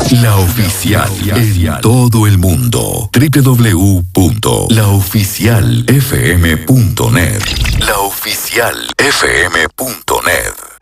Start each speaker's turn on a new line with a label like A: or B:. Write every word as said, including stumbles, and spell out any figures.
A: La Oficial en todo el mundo. doble u doble u doble u punto la oficial f m punto net. la oficial f m punto net.